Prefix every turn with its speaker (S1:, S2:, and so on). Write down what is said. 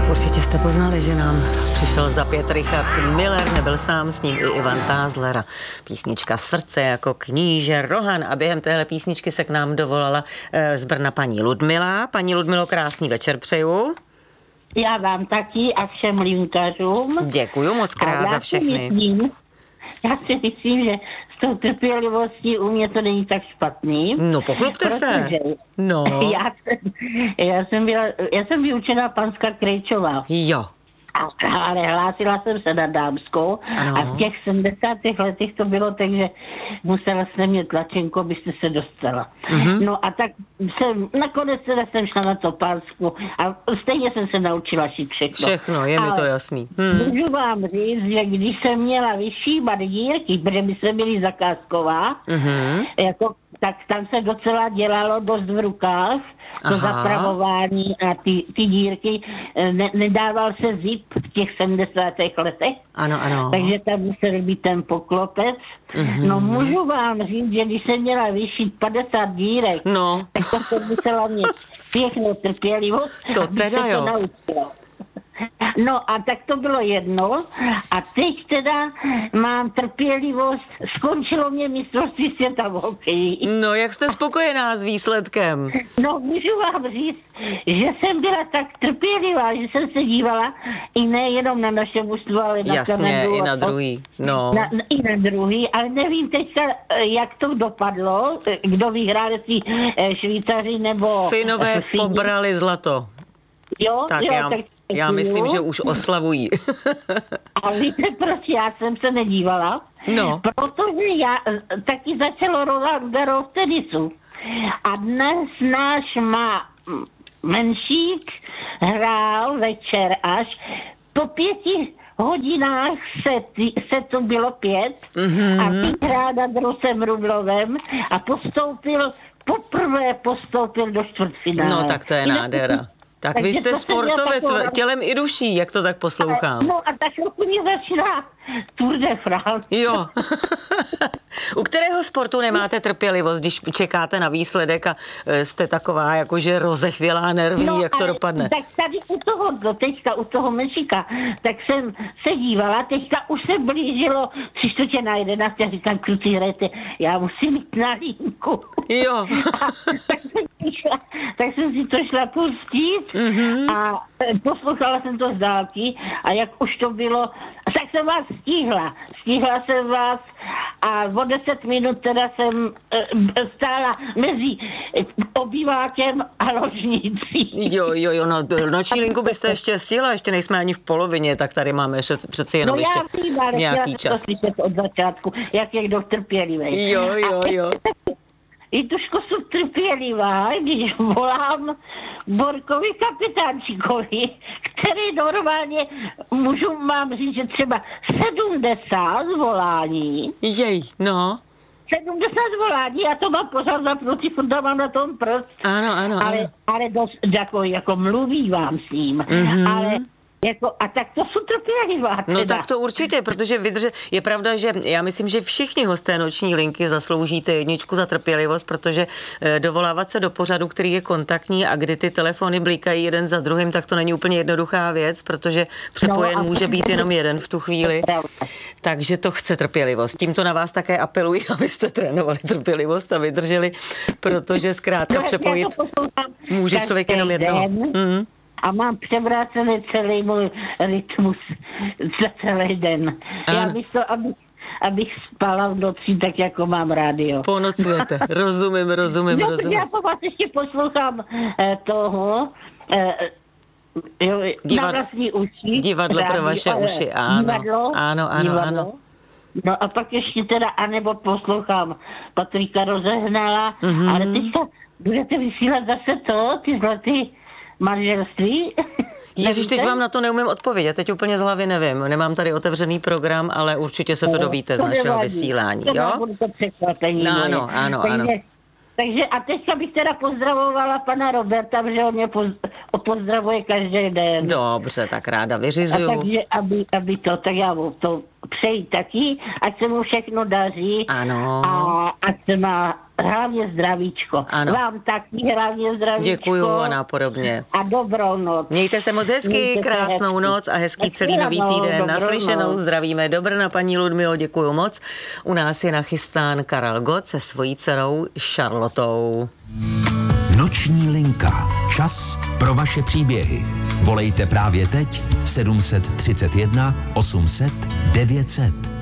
S1: Určitě jste poznali, že nám přišel za 5 Richard Miller, nebyl sám, s ním i Ivan Tázler a písnička Srdce jako kníže Rohan. A během téhle písničky se k nám dovolala z Brna paní Ludmila. Paní Ludmilo, krásný večer přeju.
S2: Já vám taky a všem linkařům.
S1: Děkuju moc krát za všechny.
S2: Já si myslím, že s tou trpělivostí u mě to není tak špatný.
S1: No, pochlupte se. No.
S2: Já jsem vyučená panská Krejčová.
S1: Jo.
S2: Ale hlásila jsem se na dámskou.
S1: Ano.
S2: A v těch 70. letech to bylo, takže musela jsem mít tlačenku, abyste se dostala. Mm-hmm. No a tak nakonec jsem šla na to pánsku a stejně jsem se naučila šít všechno.
S1: Všechno, je mi to jasný.
S2: Můžu vám říct, že když jsem měla vyšívat dírky, protože my jsme byli zakázková, jako, tak tam se docela dělalo dost v rukách, to zapravování a ty dírky. Nedával se zip v těch 70. letech.
S1: Ano, ano.
S2: Takže tam musel být ten poklopec. No můžu vám říct, že když jsem měla vyšít 50 dírek, tak to jsem musela mít pěknou trpělivost.
S1: To teda jo.
S2: No a tak to bylo jedno a teď teda mám trpělivost, skončilo mě mistrovství světa v hokeji.
S1: No, jak jste spokojená s výsledkem?
S2: No, můžu vám říct, že jsem byla tak trpělivá, že jsem se dívala i nejenom na naše mužstvo, ale na Kanadu.
S1: I na druhý. No.
S2: I na druhý, ale nevím teďka, jak to dopadlo, kdo vyhrál, jestli Švýcaři nebo
S1: Finové pobrali zlato.
S2: Jo,
S1: tak
S2: jo,
S1: já myslím, že už oslavují.
S2: A víte, proč já jsem se nedívala?
S1: No.
S2: Protože já taky začalo Roland Garros v tenisu. A dnes náš menšík hrál večer až po 5 hodinách se to bylo 5 a vyhrál nad Rusem Rublovem a poprvé postoupil do čtvrtfinále.
S1: No tak to je nádhera. Tak takže vy jste sportovec tělem i duší, jak to tak poslouchám.
S2: No a tak trochu mě začíná Tour de France.
S1: Jo. U kterého sportu nemáte trpělivost, když čekáte na výsledek a jste taková jakože rozechvělá nervní, jak to dopadne?
S2: Tak tady teďka u toho menšíka, tak jsem se dívala, teďka už se blížilo 10:45 a říkám, kluci, hrajte, já musím jít na linku.
S1: Jo.
S2: Tak jsem si to šla pustit a poslouchala jsem to z dálky a jak už to bylo, tak jsem vás stihla jsem vás a o 10 minut teda jsem stála mezi obývákem a ložnicí.
S1: Jo, no noční linku byste ještě stihla, ještě nejsme ani v polovině, tak tady máme přeci jenom ještě nějaký čas.
S2: No já vím, od začátku, jak je kdo trpělivý.
S1: Jo.
S2: I trošku jsem trpělivá, když volám Borkovi kapitánčíkovi, který normálně, mám říct, že třeba 70 volání.
S1: Jej, no.
S2: 70 volání, já to mám pořád zapnutý, furt mám na tom prst.
S1: Ano.
S2: Ale dost, jako mluví vám s ním, ale... a tak to jsou trpělivá.
S1: No tak to určitě, protože je pravda, že já myslím, že všichni hosté noční linky zasloužíte 1 za trpělivost, protože dovolávat se do pořadu, který je kontaktní a kdy ty telefony blikají jeden za druhým, tak to není úplně jednoduchá věc, protože přepojen může být jenom jeden v tu chvíli. Takže to chce trpělivost. Tímto na vás také apeluji, abyste trénovali trpělivost a vydrželi, protože zkrátka přepojit může člověk jenom jednoho.
S2: A mám převrácený celý můj rytmus za celý den. Já místo, abych spala v noci, tak jako mám rádio.
S1: Ponocujete, rozumím.
S2: Já po vás ještě poslouchám na vlastní uši.
S1: Divadlo pro vaše uši, ano. Ano.
S2: No a pak ještě teda, anebo poslouchám Patrika Rozehnala, ale teďka budete vysílat zase ty zlatý manželství.
S1: Ježiš, teď vám na to neumím odpovědět, teď úplně z hlavy nevím. Nemám tady otevřený program, ale určitě se to dovíte z našeho vysílání, jo?
S2: Budu to překvapení.
S1: Ano.
S2: Takže a teďka bych teda pozdravovala pana Roberta, protože on mě pozdravuje každý den.
S1: Dobře, tak ráda vyřizuju.
S2: A takže, aby tak já mu to přeji taky, ať se mu všechno daří.
S1: Ano.
S2: A ať se má hlavně zdravíčko.
S1: Ano.
S2: Vám taky hlavně zdravíčko.
S1: Děkuju a nápodobně.
S2: A dobrou noc.
S1: Mějte se moc hezky, krásnou noc a hezký celý nový týden. Naslyšenou, zdravíme do Brna, paní Ludmilo, děkuju moc. U nás je nachystán Karel Gott se svojí dcerou Charlotou.
S3: Noční linka. Čas pro vaše příběhy. Volejte právě teď 731 800 900.